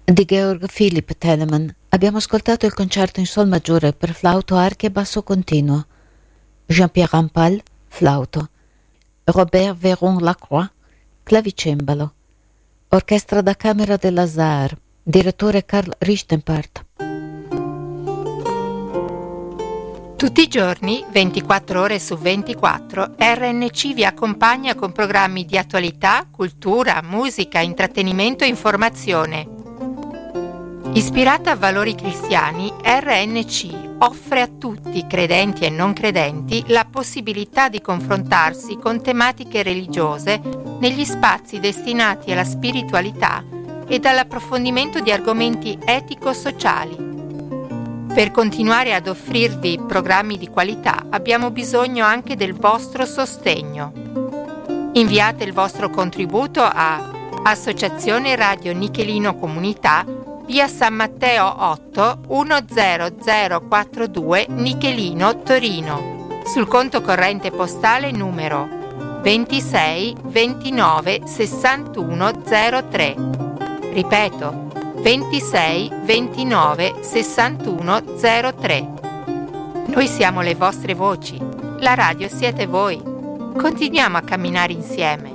Di Georg Philipp Telemann abbiamo ascoltato il concerto in sol maggiore per flauto, archi e basso continuo. Jean-Pierre Rampal, flauto. Robert Véron-Lacroix, clavicembalo. Orchestra da camera della Saar, direttore Karl Richtenpart. Tutti i giorni, 24 ore su 24, RNC vi accompagna con programmi di attualità, cultura, musica, intrattenimento e informazione. Ispirata a valori cristiani, RNC offre a tutti, credenti e non credenti, la possibilità di confrontarsi con tematiche religiose negli spazi destinati alla spiritualità e all'approfondimento di argomenti etico-sociali. Per continuare ad offrirvi programmi di qualità abbiamo bisogno anche del vostro sostegno. Inviate il vostro contributo a Associazione Radio Nichelino Comunità, via San Matteo 8 10042 Nichelino, Torino, sul conto corrente postale numero 26 29 61 03. Ripeto, 26 29 61 03. Noi siamo le vostre voci, la radio siete voi. Continuiamo a camminare insieme.